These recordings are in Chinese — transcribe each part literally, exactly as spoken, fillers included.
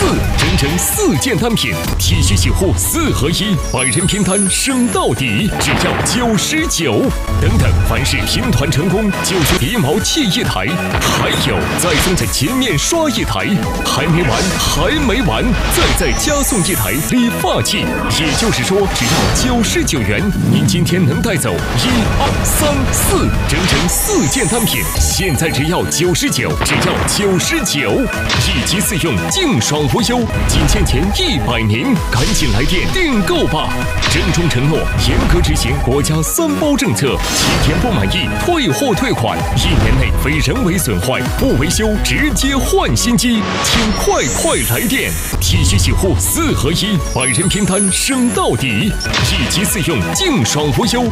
整整四件单品，剃须洗护四合一，百人拼单升到底，只要九十九。等等，凡是拼团成功，就是鼻毛器一台，还有再送这洁面刷一台，还没完，还没完，再再加送一台理发器。也就是说，只要九十九元，您今天能带走一二三四，整整四件单品，现在只要九十九，只要九十九，一机四用，净爽无忧，仅欠钱一百名，赶紧来电订购吧！郑重承诺，严格执行国家三包政策，七天不满意退货退款，一年内非人为损坏不维修直接换新机，请快快来电！剃须洗护四合一，百人拼单升到底，一机四用，净爽无忧。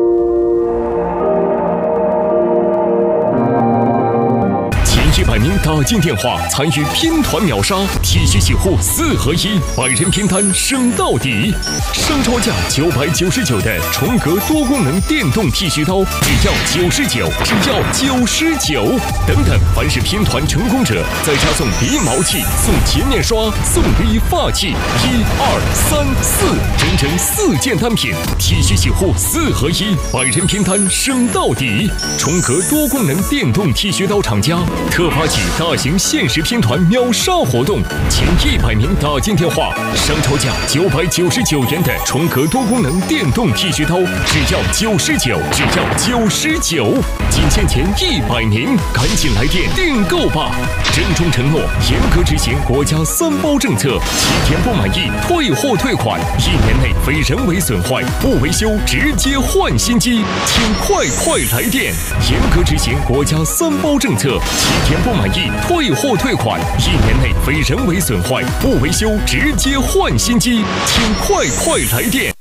一百名打进电话参与拼团秒杀，剃须洗护四合一，百人拼单升到底。商超价九百九十九的重格多功能电动剃须刀，只要九十九，只要九十九。等等，凡是拼团成功者，再加送鼻毛器、送洁面刷、送理发器，一二三四，整整四件单品，剃须洗护四合一，百人拼单升到底。重格多功能电动剃须刀厂家特发起大型限时拼团秒杀活动，前一百名打进电话，商超价九百九十九元的重格多功能电动剃须刀，只要九十九，只要九十九，仅欠钱一百名，赶紧来电订购吧！郑重承诺，严格执行国家三包政策，七天不满意退货退款，一年内非人为损坏不维修直接换新机，请快快来电！严格执行国家三包政策，七天不满意退货退款，一年内非人为损坏不维修直接换新机，请快快来电！